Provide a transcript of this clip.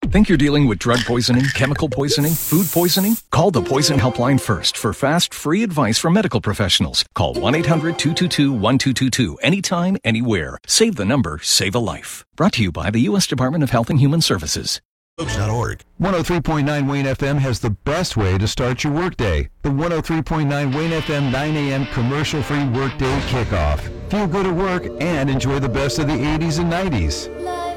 Think you're dealing with drug poisoning, chemical poisoning, food poisoning? Call the Poison Helpline first for fast, free advice from medical professionals. Call 1-800-222-1222 anytime, anywhere. Save the number, save a life. Brought to you by the U.S. Department of Health and Human Services. 103.9 Wayne FM has the best way to start your workday. The 103.9 Wayne FM 9 a.m. commercial-free workday kickoff. Feel good at work and enjoy the best of the 80s and 90s.